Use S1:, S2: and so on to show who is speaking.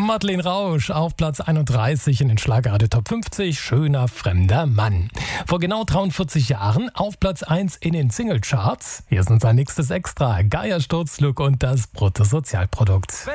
S1: Madeleine Rausch auf Platz 31 in den Schlagerradio Top 50, Schöner fremder Mann. Vor genau 43 Jahren auf Platz 1 in den Singlecharts. Hier ist unser nächstes Extra, Geiersturzlook und das Bruttosozialprodukt.